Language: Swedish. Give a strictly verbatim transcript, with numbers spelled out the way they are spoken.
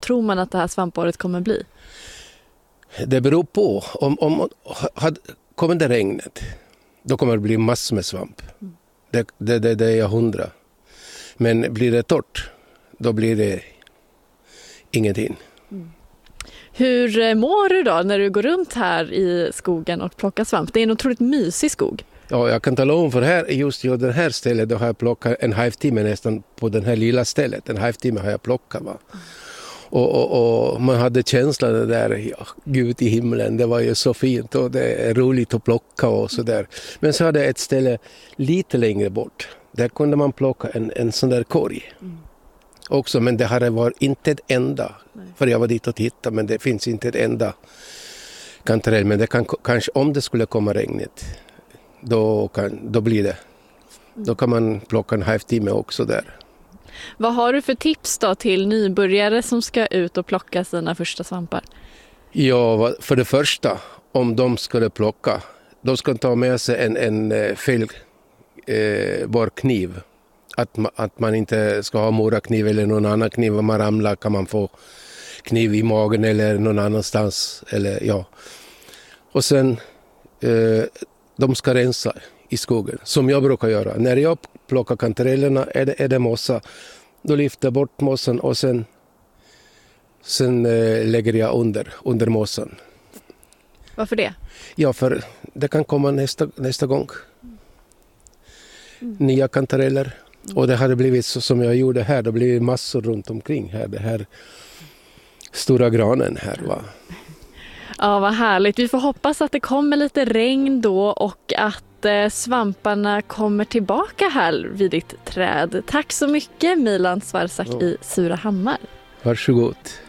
tror man att det här svampåret kommer bli? Det beror på. Om, om had, kommer det regnet, då kommer det bli massor med svamp. Mm. Det, det, det, det är jag hundra. Men blir det torrt, då blir det ingenting. Mm. Hur mår du då när du går runt här i skogen och plockar svamp? Det är en otroligt mysig skog. Ja, jag kan tala om för här, just i det här stället, då har jag plockat en halvtimme nästan på den här lilla stället. En halvtimme har jag plockat, va? Mm. Och, och, och man hade känslan det där, ja, Gud i himlen, det var ju så fint och det är roligt att plocka och så där. Men så hade jag ett ställe lite längre bort. Där kunde man plocka en, en sån där korg. Mm. Också, men det hade varit inte ett enda. Nej. För jag var dit och tittade, men det finns inte ett enda kantarell. Men det kan kanske, om det skulle komma regnet, då, kan, då blir det. Mm. Då kan man plocka en halvtimme också där. Vad har du för tips då till nybörjare som ska ut och plocka sina första svampar? Ja, för det första, om de skulle plocka, då ska de ta med sig en, en fällbar eh, kniv. Att, ma, att man inte ska ha morakniv eller någon annan kniv. Om man ramlar kan man få kniv i magen eller någon annanstans. Eller, ja. Och sen, eh, de ska rensa i skogen, som jag brukar göra. När jag plockar kantarellerna är det, är det mossa. Då lyfter jag bort mossan och sen, sen eh, lägger jag under, under mossan. Varför det? Ja, för det kan komma nästa, nästa gång. Mm. Nya kantareller. Mm. Och det hade blivit så som jag gjorde här. Det blev massor runt omkring här. Det här stora granen här, va? Ja, vad härligt. Vi får hoppas att det kommer lite regn då och att eh, svamparna kommer tillbaka här vid ditt träd. Tack så mycket, Milan Svarsak ja. i Surahammar. Varsågod.